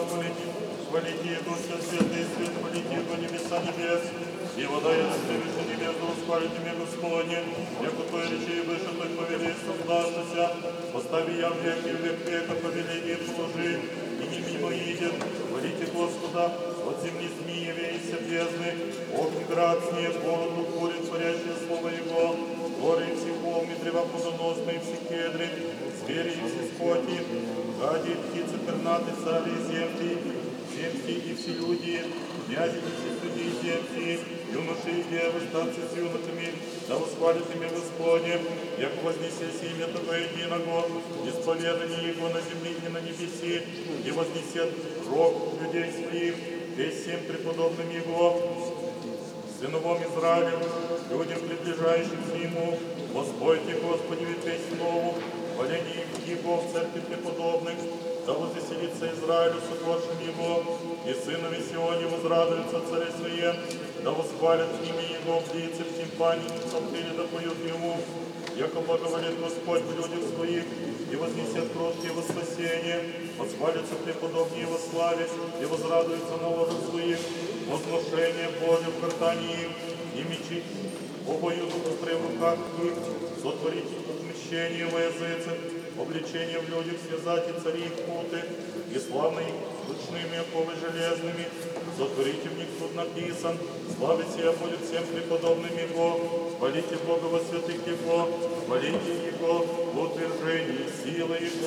хвалите, хвалите Дух Святый, Свет, хвалите до небеса небес, и вода ясная выше небес, да восхвалите меня, Господне, яко той речи выше той повелей создастся, постави я в век века повеление положи, и не мимо идет, хвалите Господа, от земли змееве и сердезны, огонь град, снег, бороду, буря, творящее слово Его, горы и все холмы, древа плодоносные, все кедры, звери и все скоти, гади, птицы, пернаты, цари и земки и все люди, князи и все судьи земки, юноши и девы, старцы с юношами, да восхвалит имя Господне, яко вознесесь имя Того единого, исповедание Его на земле и на небеси, и вознесет рог людей своих, весь всем преподобным Его, сыновом Израилем, людям, приближающим к Нему, воспойте Господи весь нову, хваление Его в церкви преподобных, да возвеселится Израилю сотворшим Его, и сынове Сионе возрадуются царе Своем, да восхвалят имя Его в лице, в тимпане, в псалтире, да поют Ему, яко благоволит Господь в людях Своих, и вознесет кроткие во спасение, восхвалится преподобные Его славе, и возрадуется на ложах Своих, возглашение Божие в гортани их, и мечи обою острые в руках их, сотворите отмещение во языцах, обличение в людях связать и цари их путы, и славные ручными оковы железными, сотворите в них тут написан, славы сия будет всем преподобным Его, хвалите Бога во святых Его, хвалите Его в утверждении силы Его.